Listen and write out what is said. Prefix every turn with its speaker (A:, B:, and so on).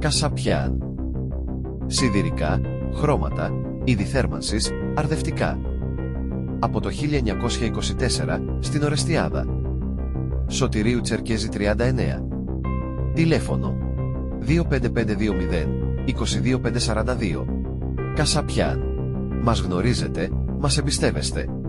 A: Κασαπιάν. Σιδηρικά, χρώματα, είδη θέρμανσης, αρδευτικά. Από το 1924 στην Ορεστιάδα. Σωτηρίου Τσερκέζη 39. Τηλέφωνο 25520 22542. Κασαπιάν. Μας γνωρίζετε, μας εμπιστεύεστε.